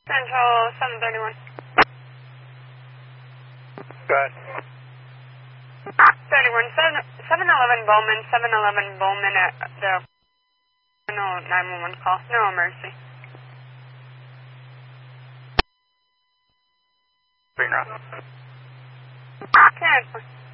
Central 731. Go ahead. 31, 711 Bowman, 711 Bowman at the no 911 call, no emergency. Green Rock. Okay.